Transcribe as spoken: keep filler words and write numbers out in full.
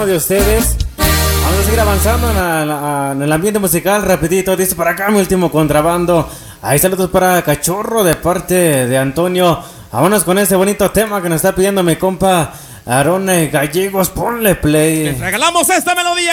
uno de ustedes. Vamos a seguir avanzando en, la, la, en el ambiente musical rapidito. Dice para acá mi último contrabando. Ahí saludos para Cachorro de parte de Antonio. Vámonos con ese bonito tema que nos está pidiendo mi compa Aarón Gallegos. Ponle play. Les regalamos esta melodía